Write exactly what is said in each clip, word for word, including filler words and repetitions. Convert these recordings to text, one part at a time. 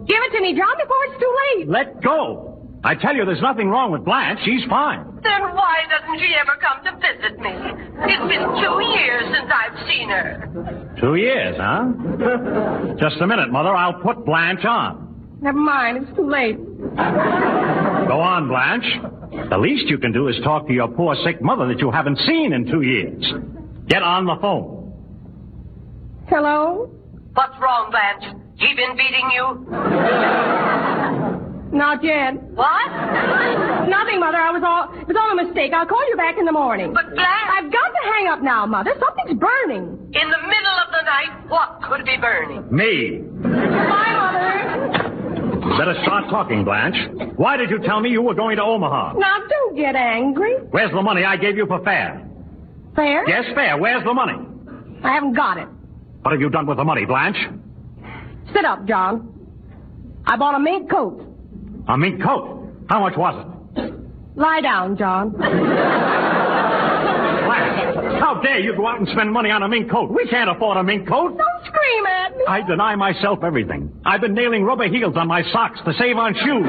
Give it to me, John, before it's too late. Let go. I tell you, there's nothing wrong with Blanche. She's fine. Then why doesn't she ever come to visit me? It's been two years since I've seen her. Two years, huh? Just a minute, Mother. I'll put Blanche on. Never mind, it's too late. Go on, Blanche. The least you can do is talk to your poor sick mother that you haven't seen in two years. Get on the phone. Hello? What's wrong, Blanche? He been beating you? Not yet. What? Nothing, Mother. I was all, it was all a mistake. I'll call you back in the morning. But, Blanche... I've got to hang up now, Mother. Something's burning. In the middle of the night, what could be burning? Me. Bye, Mother. You better start talking, Blanche. Why did you tell me you were going to Omaha? Now, don't get angry. Where's the money I gave you for fare? Fair? Yes, fare. Where's the money? I haven't got it. What have you done with the money, Blanche? Sit up, John. I bought a mink coat. A mink coat? How much was it? Lie down, John. Blanche, how dare you go out and spend money on a mink coat? We can't afford a mink coat. Don't scream at me. I deny myself everything. I've been nailing rubber heels on my socks to save on shoes.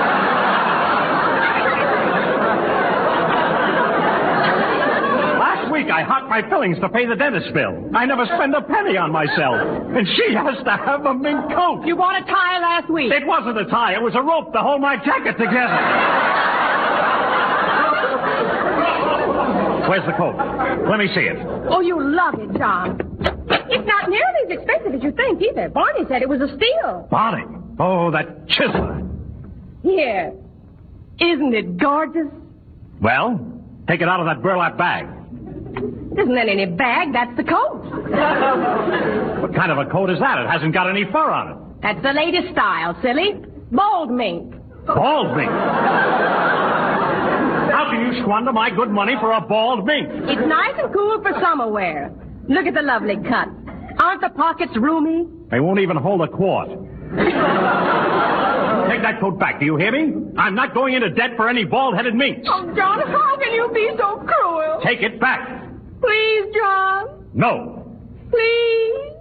Last week I hocked my fillings to pay the dentist bill. I never spend a penny on myself. And she has to have a mink coat. You bought a tie last week. It wasn't a tie. It was a rope to hold my jacket together. Where's the coat? Let me see it. Oh, you love it, John. It's not nearly as expensive as you think, either. Barney said it was a steal. Barney? Oh, that chiseler. Here. Isn't it gorgeous? Well, take it out of that burlap bag. Isn't that any bag? That's the coat. What kind of a coat is that? It hasn't got any fur on it. That's the latest style, silly. Bald mink. Bald mink? How can you squander my good money for a bald mink? It's nice and cool for summer wear. Look at the lovely cut. Aren't the pockets roomy? They won't even hold a quart. Take that coat back, do you hear me? I'm not going into debt for any bald-headed minks. Oh, John, how can you be so cruel? Take it back. Please, John. No. Please.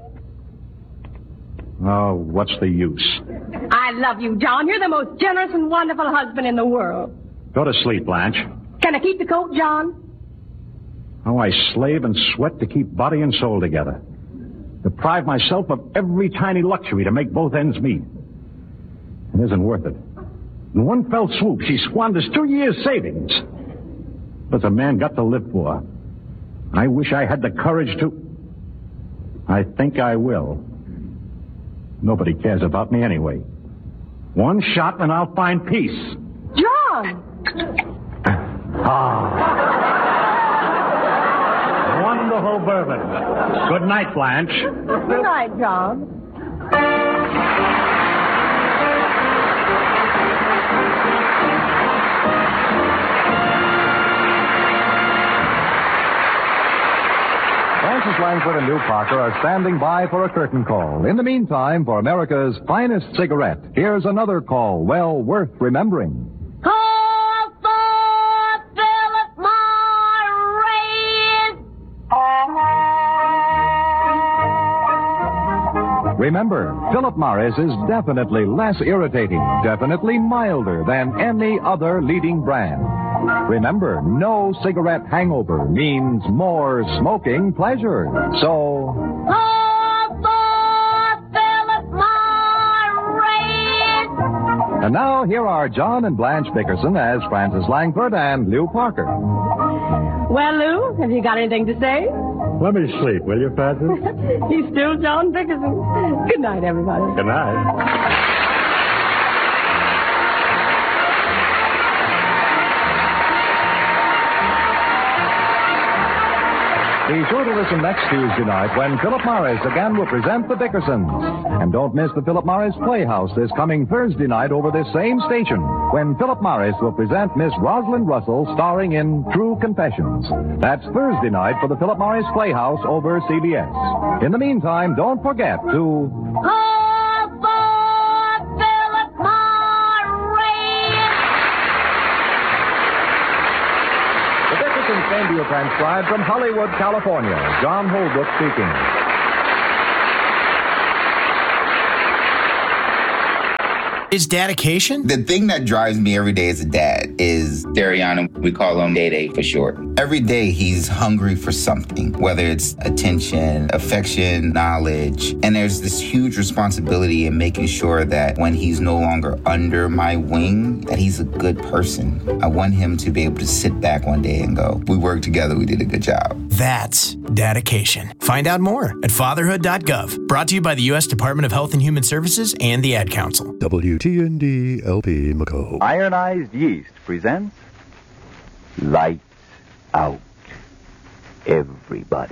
Oh, what's the use? I love you, John. You're the most generous and wonderful husband in the world. Go to sleep, Blanche. Can I keep the coat, John? Oh, I slave and sweat to keep body and soul together. Deprive myself of every tiny luxury to make both ends meet. It isn't worth it. In one fell swoop, she squanders two years' savings. What's a man got to live for? I wish I had the courage to... I think I will. Nobody cares about me anyway. One shot and I'll find peace. John! Ah. Wonderful bourbon. Good night, Blanche. Good night, John. Francis Langford and Lou Parker are standing by for a curtain call. In the meantime, for America's finest cigarette, here's another call well worth remembering. Call for Philip Morris! Remember, Philip Morris is definitely less irritating, definitely milder than any other leading brand. Remember, no cigarette hangover means more smoking pleasure. So... Call for Philip Morris! And now, here are John and Blanche Bickerson as Francis Langford and Lou Parker. Well, Lou, have you got anything to say? Let me sleep, will you, Francis? He's still John Bickerson. Good night, everybody. Good night. Be sure to listen next Tuesday night when Philip Morris again will present the Bickersons. And don't miss the Philip Morris Playhouse this coming Thursday night over this same station when Philip Morris will present Miss Rosalind Russell starring in True Confessions. That's Thursday night for the Philip Morris Playhouse over C B S. In the meantime, don't forget to... Call for Philip Morris! The Bickersons came to you transcribed from Hollywood, California. John Holbrook speaking. is dedication. The thing that drives me every day as a dad is Dariana. We call him Day Day for short. Every day he's hungry for something, whether it's attention, affection, knowledge. And there's this huge responsibility in making sure that when he's no longer under my wing, that he's a good person. I want him to be able to sit back one day and go, we worked together, we did a good job. That's dedication. Find out more at fatherhood dot gov. Brought to you by the U S Department of Health and Human Services and the Ad Council. W T N D L P McCall. Ironized Yeast presents Lights Out. Everybody.